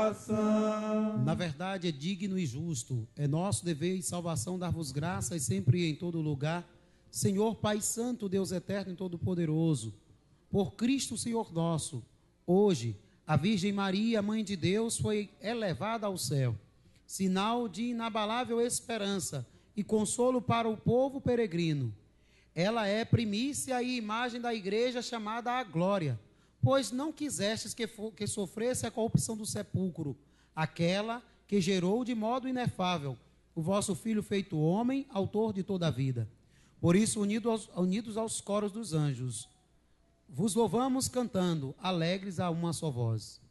Na verdade, é digno e justo, é nosso dever e salvação dar-vos graças sempre e em todo lugar, Senhor Pai Santo, Deus Eterno e Todo-Poderoso, por Cristo Senhor nosso. Hoje, a Virgem Maria, Mãe de Deus, foi elevada ao céu, sinal de inabalável esperança e consolo para o povo peregrino. Ela é primícia e imagem da igreja chamada à glória, pois não quisestes que sofresse a corrupção do sepulcro, aquela que gerou de modo inefável o vosso Filho feito homem, autor de toda a vida. Por isso, unidos aos coros dos anjos, vos louvamos cantando, alegres a uma só voz.